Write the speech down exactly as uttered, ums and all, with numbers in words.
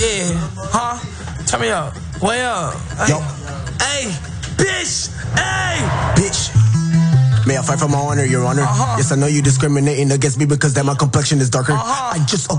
Yeah, huh? Turn me up. Way up. Hey. Yo. Hey, bitch. Hey. Bitch. May I fight for my honor, your honor? Uh-huh. Yes, I know you discriminating against me because that my complexion is darker. Uh-huh. I just